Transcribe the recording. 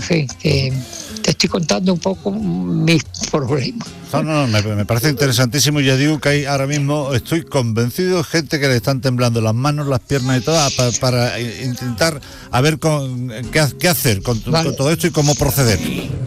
fin, que te estoy contando un poco mis problemas. No, me parece interesantísimo. Ya digo que hay ahora mismo, estoy convencido, gente que le están temblando las manos, las piernas y todo, para intentar a ver qué hacer con todo esto y cómo proceder.